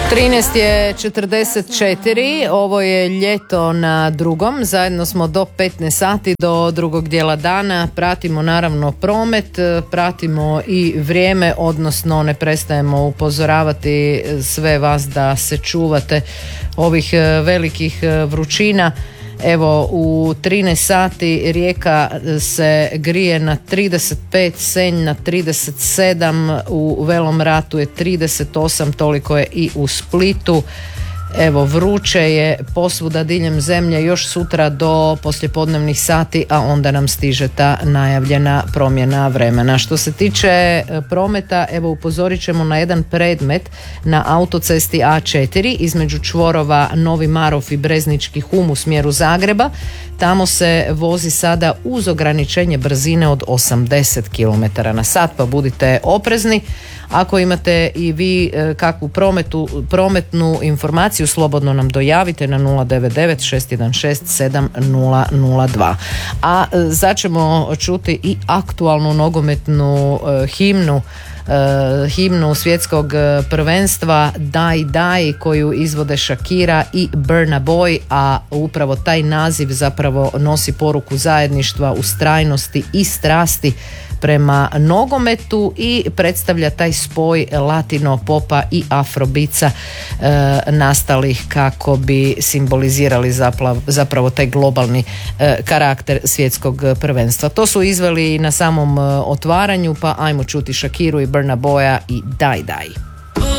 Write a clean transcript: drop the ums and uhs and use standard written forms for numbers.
13 je 44, ovo je ljeto na drugom, zajedno smo do 15 sati do drugog dijela dana, pratimo naravno promet, pratimo i vrijeme, odnosno ne prestajemo upozoravati sve vas da se čuvate ovih velikih vrućina. Evo u 13 sati Rijeka se grije na 35, Senj na 37, u Velom Ratu je 38, toliko je i u Splitu. Evo vruće je posvuda diljem zemlje još sutra do poslijepodnevnih sati, a onda nam stiže ta najavljena promjena vremena. Što se tiče prometa, evo upozorit ćemo na jedan predmet na autocesti A4 između čvorova Novi Marof i Breznički Hum u smjeru Zagreba. Tamo se vozi sada uz ograničenje brzine od 80 km/h, pa budite oprezni. Ako imate i vi kakvu prometnu informaciju, slobodno nam dojavite na 099 616 7002. A začemo čuti i aktualnu nogometnu himnu svjetskog prvenstva Dai Dai koju izvode Shakira i Burna Boy, a upravo taj naziv zapravo nosi poruku zajedništva, ustrajnosti i strasti prema nogometu i predstavlja taj spoj latino popa i afrobica nastalih kako bi simbolizirali zapravo taj globalni karakter svjetskog prvenstva. To su izveli na samom otvaranju, pa ajmo čuti Shakiru i Burna Boya i Dai Dai.